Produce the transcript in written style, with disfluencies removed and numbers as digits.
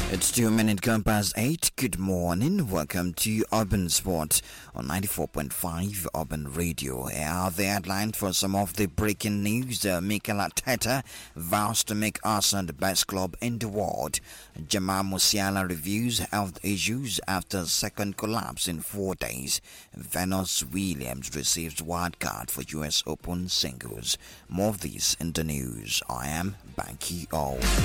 It's 2 minutes gone past 8. Good morning. Welcome to Urban Sport on 94.5 Urban Radio. Here are the headlines for some of the breaking news. Mikel Arteta vows to make Arsenal the best club in the world. Jamal Musiala reviews health issues after second collapse in 4 days. Venus Williams receives wildcard for US Open singles. More of these in the news. I am Banky O.